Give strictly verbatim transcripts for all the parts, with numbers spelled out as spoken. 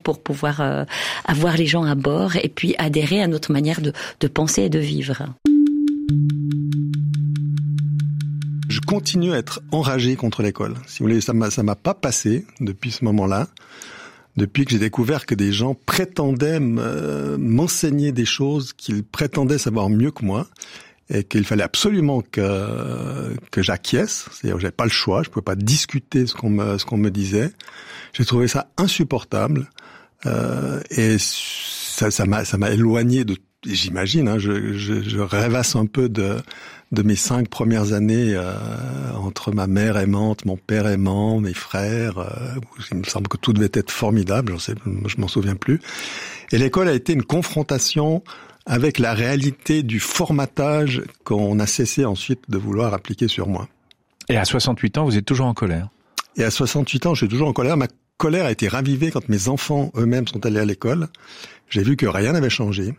pour pouvoir euh, avoir les gens à bord et puis adhérer à notre manière de, de penser et de vivre. Je continue à être enragé contre l'école. Si vous voulez, ça m'a, ça m'a pas passé depuis ce moment-là. Depuis que j'ai découvert que des gens prétendaient m'enseigner des choses qu'ils prétendaient savoir mieux que moi et qu'il fallait absolument que que j'acquiesce, c'est-à-dire que j'avais pas le choix, je pouvais pas discuter ce qu'on me ce qu'on me disait. J'ai trouvé ça insupportable euh, et ça ça m'a ça m'a éloigné de, j'imagine, hein, je, je je rêvasse un peu de de mes cinq premières années euh, entre ma mère aimante, mon père aimant, mes frères. Euh, il me semble que tout devait être formidable, j'en sais, je m'en souviens plus. Et l'école a été une confrontation avec la réalité du formatage qu'on a cessé ensuite de vouloir appliquer sur moi. Et à soixante-huit ans, vous êtes toujours en colère? Et à soixante-huit ans, je suis toujours en colère. Ma colère a été ravivée quand mes enfants eux-mêmes sont allés à l'école. J'ai vu que rien n'avait changé,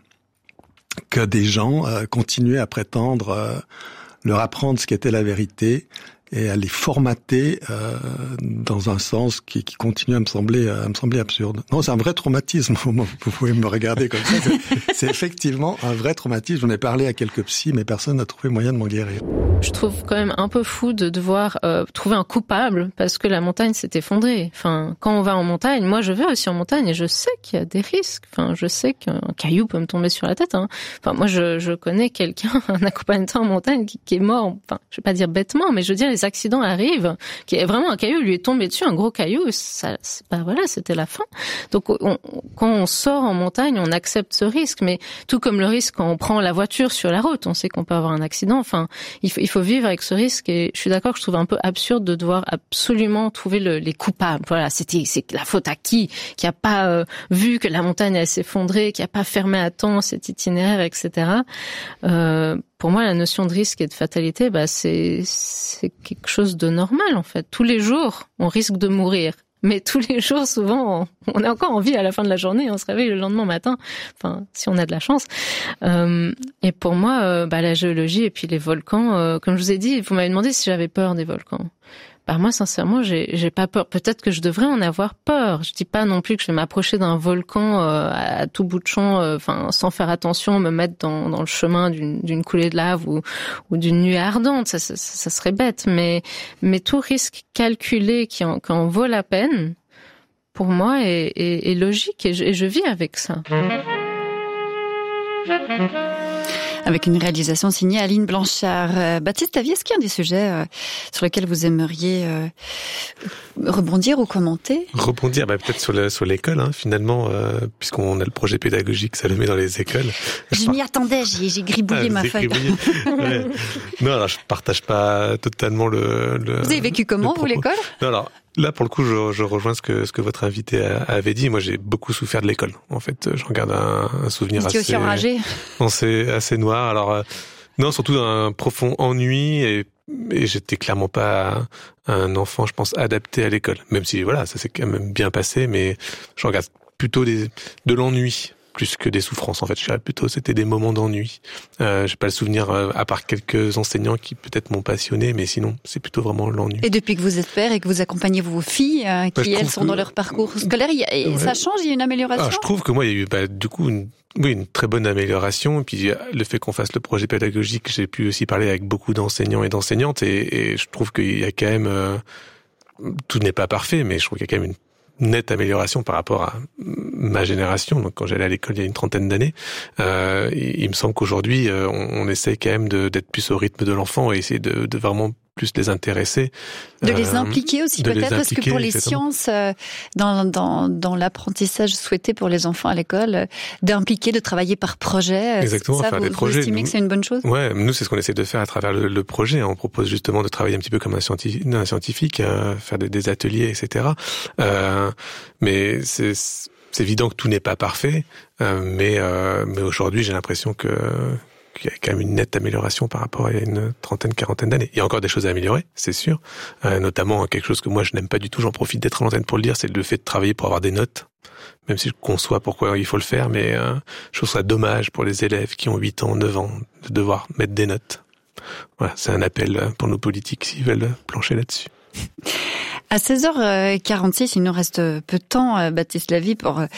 que des gens euh, continuaient à prétendre euh, leur apprendre ce qu'était la vérité et à les formater euh, dans un sens qui, qui continue à me sembler à me sembler absurde. Non, c'est un vrai traumatisme. Vous pouvez me regarder comme ça. C'est, c'est effectivement un vrai traumatisme. J'en ai parlé à quelques psys, mais personne n'a trouvé moyen de m'en guérir. Je trouve quand même un peu fou de devoir euh, trouver un coupable parce que la montagne s'est effondrée. Enfin, quand on va en montagne, moi je vais aussi en montagne et je sais qu'il y a des risques. Enfin, je sais qu'un caillou peut me tomber sur la tête. Hein. Enfin, moi je, je connais quelqu'un, un accompagnateur en montagne qui, qui est mort. Enfin, je vais pas dire bêtement, mais je veux dire les accidents arrivent, qui est vraiment un caillou lui est tombé dessus, un gros caillou. Ça, bah voilà, c'était la fin. Donc on, quand on sort en montagne, on accepte ce risque. Mais tout comme le risque quand on prend la voiture sur la route, on sait qu'on peut avoir un accident. Enfin, il faut, il faut vivre avec ce risque et je suis d'accord que je trouve un peu absurde de devoir absolument trouver le, les coupables. Voilà, c'était c'est la faute à qui qui a pas euh, vu que la montagne allait s'effondrer, qui a pas fermé à temps cet itinéraire, et cetera. Euh, pour moi, la notion de risque et de fatalité, bah c'est c'est quelque chose de normal en fait. Tous les jours, on risque de mourir. Mais tous les jours, souvent, on est encore en vie à la fin de la journée, on se réveille le lendemain matin, enfin, si on a de la chance. Euh, et pour moi, euh, bah, la géologie et puis les volcans, euh, comme je vous ai dit, vous m'avez demandé si j'avais peur des volcans. Bah, moi, sincèrement, j'ai, j'ai pas peur. Peut-être que je devrais en avoir peur. Je dis pas non plus que je vais m'approcher d'un volcan euh, à tout bout de champ, enfin, euh, sans faire attention, me mettre dans, dans le chemin d'une, d'une coulée de lave ou, ou d'une nuée ardente. Ça, ça, ça serait bête. Mais, mais tout risque calculé qui en, qui en vaut la peine, pour moi, est, est, est logique et je, et je vis avec ça. Avec une réalisation signée Aline Blanchard. Euh, Baptiste Tavier, est-ce qu'il y a des sujets euh, sur lesquels vous aimeriez euh, rebondir ou commenter ? Rebondir, bah, peut-être sur, le, sur l'école, hein, finalement, euh, puisqu'on a le projet pédagogique Salomé dans les écoles. Je par... m'y attendais, j'ai, j'ai gribouillé ah, ma feuille. ouais. Non, alors je partage pas totalement le... le vous avez vécu comment, vous, l'école ? Non, alors... Là, pour le coup, je, je rejoins ce que, ce que votre invité avait dit. Moi, j'ai beaucoup souffert de l'école. En fait, je regarde un, un souvenir assez... aussi enragé. assez, assez noir. Alors, euh, non, surtout un profond ennui et, et j'étais clairement pas un enfant, je pense, adapté à l'école. Même si, voilà, ça s'est quand même bien passé, mais je regarde plutôt des, de l'ennui. Plus que des souffrances, en fait. Je dirais plutôt, c'était des moments d'ennui. Euh, j'ai pas le souvenir, euh, à part quelques enseignants qui peut-être m'ont passionné, mais sinon, c'est plutôt vraiment l'ennui. Et depuis que vous êtes père et que vous accompagnez vos filles, euh, qui, bah, elles, sont que... dans leur parcours scolaire, il y a, ouais. ça change, il y a une amélioration? Ah, je trouve que moi, il y a eu, bah, du coup, une, oui, une très bonne amélioration. Et puis, le fait qu'on fasse le projet pédagogique, j'ai pu aussi parler avec beaucoup d'enseignants et d'enseignantes, et, et je trouve qu'il y a quand même, euh, tout n'est pas parfait, mais je trouve qu'il y a quand même une nette amélioration par rapport à ma génération. Donc, quand j'allais à l'école il y a une trentaine d'années, euh, il, il me semble qu'aujourd'hui, euh, on, on essaie quand même de, d'être plus au rythme de l'enfant et essayer de, de vraiment plus les intéresser. De euh, les impliquer aussi peut-être, parce que pour les exactement. sciences, euh, dans, dans, dans l'apprentissage souhaité pour les enfants à l'école, euh, d'impliquer, de travailler par projet. Exactement, ça, faire vous, des projets. Vous estimez nous, que c'est une bonne chose? Ouais, nous c'est ce qu'on essaie de faire à travers le, le projet. On propose justement de travailler un petit peu comme un scientifique, un scientifique euh, faire des, des ateliers, et cetera. Euh, mais c'est, c'est évident que tout n'est pas parfait, euh, mais, euh, mais aujourd'hui j'ai l'impression que qu'il y a quand même une nette amélioration par rapport à une trentaine, quarantaine d'années. Il y a encore des choses à améliorer, c'est sûr. Euh, notamment quelque chose que moi je n'aime pas du tout, j'en profite d'être à l'antenne pour le dire, c'est le fait de travailler pour avoir des notes. Même si je conçois pourquoi il faut le faire, mais euh, je trouve ça dommage pour les élèves qui ont huit ans, neuf ans, de devoir mettre des notes. Voilà, c'est un appel pour nos politiques s'ils veulent plancher là-dessus. À seize heures quarante-six, il nous reste peu de temps, Baptiste Lavie, pour